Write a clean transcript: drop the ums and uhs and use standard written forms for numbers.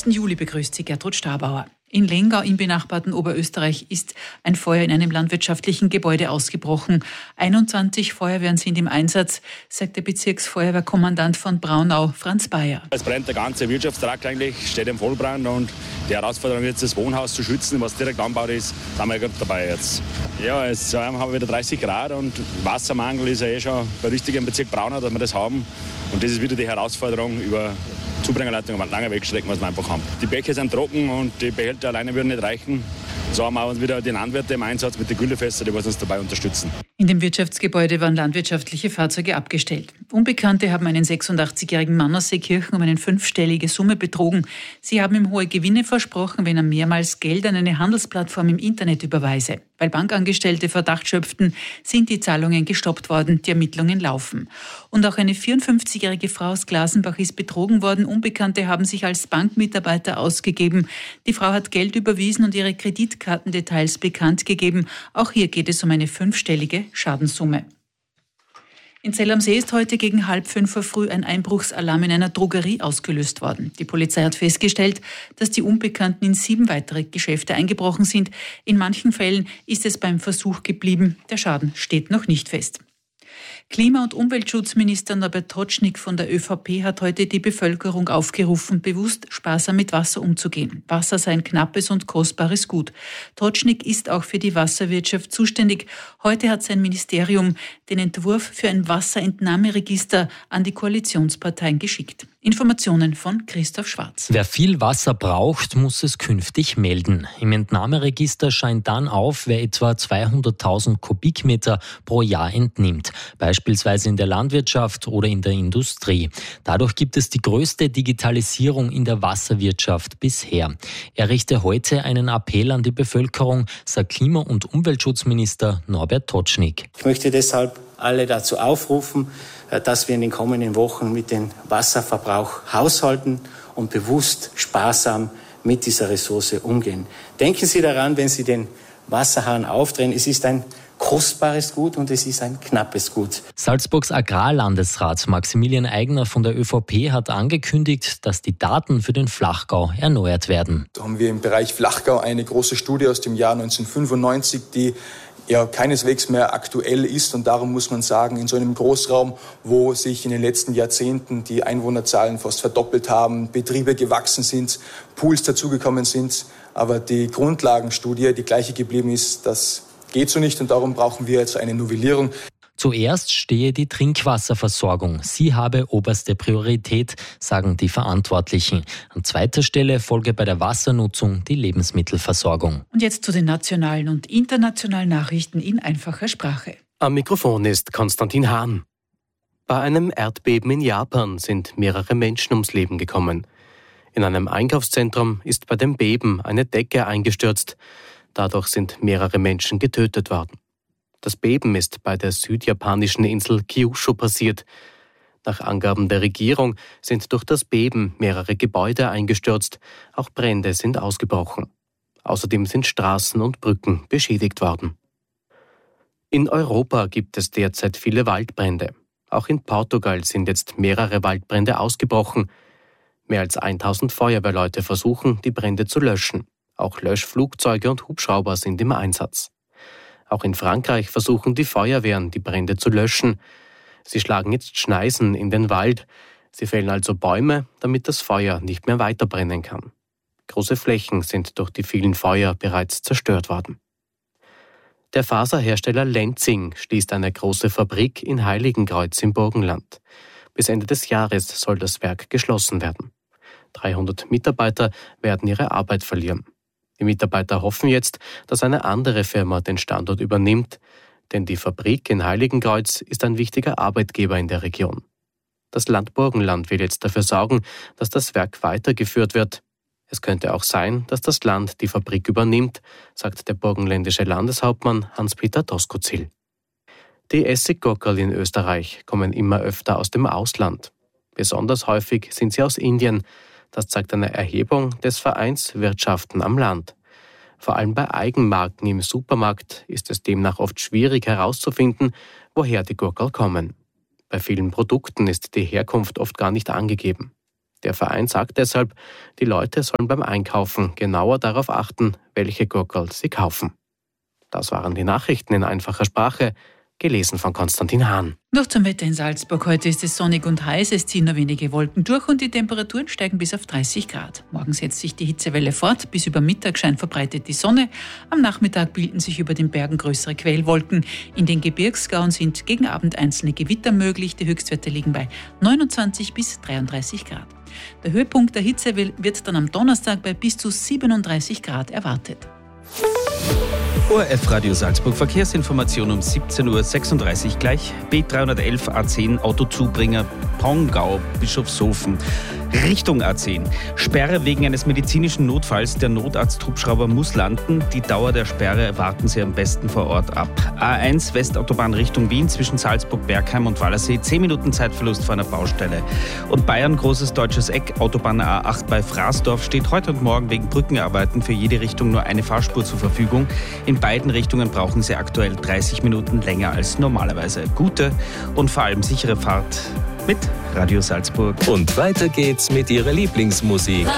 Juli begrüßt Sie Gertrud Stabauer. In Lengau im benachbarten Oberösterreich ist ein Feuer in einem landwirtschaftlichen Gebäude ausgebrochen. 21 Feuerwehren sind im Einsatz, sagt der Bezirksfeuerwehrkommandant von Braunau, Franz Bayer. Es brennt der ganze Wirtschaftstrakt eigentlich, steht im Vollbrand und die Herausforderung jetzt, das Wohnhaus zu schützen, was direkt angebaut ist, da sind wir gut dabei jetzt. Ja, jetzt haben wir wieder 30 Grad und Wassermangel ist ja schon bei richtigem Bezirk Braunau, dass wir das haben. Und das ist wieder die Herausforderung über Zubringerleitungen über lange Wegstrecken, was wir einfach haben. Die Bäche sind trocken und die Behälter alleine würden nicht reichen. So haben wir uns wieder die Landwirte im Einsatz mit den Güllefässern, die uns dabei unterstützen. In dem Wirtschaftsgebäude waren landwirtschaftliche Fahrzeuge abgestellt. Unbekannte haben einen 86-jährigen Mann aus Seekirchen um eine 5-stellige Summe betrogen. Sie haben ihm hohe Gewinne versprochen, wenn er mehrmals Geld an eine Handelsplattform im Internet überweise. Weil Bankangestellte Verdacht schöpften, sind die Zahlungen gestoppt worden, die Ermittlungen laufen. Und auch eine 54-jährige Frau aus Glasenbach ist betrogen worden. Unbekannte haben sich als Bankmitarbeiter ausgegeben. Die Frau hat Geld überwiesen und ihre Kreditkartendetails bekannt gegeben. Auch hier geht es um eine 5-stellige Schadenssumme. In Zell am See ist heute gegen 4:30 früh ein Einbruchsalarm in einer Drogerie ausgelöst worden. Die Polizei hat festgestellt, dass die Unbekannten in 7 weitere Geschäfte eingebrochen sind. In manchen Fällen ist es beim Versuch geblieben. Der Schaden steht noch nicht fest. Klima- und Umweltschutzminister Norbert Totschnig von der ÖVP hat heute die Bevölkerung aufgerufen, bewusst sparsam mit Wasser umzugehen. Wasser sei ein knappes und kostbares Gut. Totschnig ist auch für die Wasserwirtschaft zuständig. Heute hat sein Ministerium den Entwurf für ein Wasserentnahmeregister an die Koalitionsparteien geschickt. Informationen von Christoph Schwarz. Wer viel Wasser braucht, muss es künftig melden. Im Entnahmeregister scheint dann auf, wer etwa 200.000 Kubikmeter pro Jahr entnimmt, beispielsweise in der Landwirtschaft oder in der Industrie. Dadurch gibt es die größte Digitalisierung in der Wasserwirtschaft bisher. Er richte heute einen Appell an die Bevölkerung, sagt Klima- und Umweltschutzminister Norbert Totschnig. Ich möchte deshalb alle dazu aufrufen, dass wir in den kommenden Wochen mit dem Wasserverbrauch haushalten und bewusst sparsam mit dieser Ressource umgehen. Denken Sie daran, wenn Sie den Wasserhahn aufdrehen, es ist ein kostbares Gut und es ist ein knappes Gut. Salzburgs Agrarlandesrat Maximilian Eigner von der ÖVP hat angekündigt, dass die Daten für den Flachgau erneuert werden. Da haben wir im Bereich Flachgau eine große Studie aus dem Jahr 1995, die ja keineswegs mehr aktuell ist. Und darum muss man sagen, in so einem Großraum, wo sich in den letzten Jahrzehnten die Einwohnerzahlen fast verdoppelt haben, Betriebe gewachsen sind, Pools dazugekommen sind, aber die Grundlagenstudie die gleiche geblieben ist, das geht so nicht und darum brauchen wir jetzt eine Novellierung. Zuerst stehe die Trinkwasserversorgung. Sie habe oberste Priorität, sagen die Verantwortlichen. An zweiter Stelle folge bei der Wassernutzung die Lebensmittelversorgung. Und jetzt zu den nationalen und internationalen Nachrichten in einfacher Sprache. Am Mikrofon ist Konstantin Hahn. Bei einem Erdbeben in Japan sind mehrere Menschen ums Leben gekommen. In einem Einkaufszentrum ist bei dem Beben eine Decke eingestürzt. Dadurch sind mehrere Menschen getötet worden. Das Beben ist bei der südjapanischen Insel Kyushu passiert. Nach Angaben der Regierung sind durch das Beben mehrere Gebäude eingestürzt, auch Brände sind ausgebrochen. Außerdem sind Straßen und Brücken beschädigt worden. In Europa gibt es derzeit viele Waldbrände. Auch in Portugal sind jetzt mehrere Waldbrände ausgebrochen. Mehr als 1000 Feuerwehrleute versuchen, die Brände zu löschen. Auch Löschflugzeuge und Hubschrauber sind im Einsatz. Auch in Frankreich versuchen die Feuerwehren, die Brände zu löschen. Sie schlagen jetzt Schneisen in den Wald. Sie fällen also Bäume, damit das Feuer nicht mehr weiterbrennen kann. Große Flächen sind durch die vielen Feuer bereits zerstört worden. Der Faserhersteller Lenzing schließt eine große Fabrik in Heiligenkreuz im Burgenland. Bis Ende des Jahres soll das Werk geschlossen werden. 300 Mitarbeiter werden ihre Arbeit verlieren. Die Mitarbeiter hoffen jetzt, dass eine andere Firma den Standort übernimmt, denn die Fabrik in Heiligenkreuz ist ein wichtiger Arbeitgeber in der Region. Das Land Burgenland will jetzt dafür sorgen, dass das Werk weitergeführt wird. Es könnte auch sein, dass das Land die Fabrik übernimmt, sagt der burgenländische Landeshauptmann Hans-Peter Doskozil. Die Essiggurkerl in Österreich kommen immer öfter aus dem Ausland. Besonders häufig sind sie aus Indien. Das zeigt eine Erhebung des Vereins Wirtschaften am Land. Vor allem bei Eigenmarken im Supermarkt ist es demnach oft schwierig herauszufinden, woher die Gurkerl kommen. Bei vielen Produkten ist die Herkunft oft gar nicht angegeben. Der Verein sagt deshalb, die Leute sollen beim Einkaufen genauer darauf achten, welche Gurkeln sie kaufen. Das waren die Nachrichten in einfacher Sprache, gelesen von Konstantin Hahn. Noch zum Wetter in Salzburg. Heute ist es sonnig und heiß, es ziehen nur wenige Wolken durch und die Temperaturen steigen bis auf 30 Grad. Morgen setzt sich die Hitzewelle fort, bis über Mittag scheint verbreitet die Sonne. Am Nachmittag bilden sich über den Bergen größere Quellwolken. In den Gebirgsgauen sind gegen Abend einzelne Gewitter möglich. Die Höchstwerte liegen bei 29 bis 33 Grad. Der Höhepunkt der Hitze wird dann am Donnerstag bei bis zu 37 Grad erwartet. ORF Radio Salzburg Verkehrsinformation um 17.36 Uhr gleich. B311 A10 Autozubringer Pongau Bischofshofen Richtung A10. Sperre wegen eines medizinischen Notfalls. Der Notarzt-Hubschrauber muss landen. Die Dauer der Sperre warten Sie am besten vor Ort ab. A1 Westautobahn Richtung Wien zwischen Salzburg, Bergheim und Wallersee. 10 Minuten Zeitverlust vor einer Baustelle. Und Bayern Großes Deutsches Eck. Autobahn A8 bei Fraßdorf steht heute und morgen wegen Brückenarbeiten für jede Richtung nur eine Fahrspur zur Verfügung. In beiden Richtungen brauchen Sie aktuell 30 Minuten länger als normalerweise. Gute und vor allem sichere Fahrt mit Radio Salzburg. Und weiter geht's mit Ihrer Lieblingsmusik.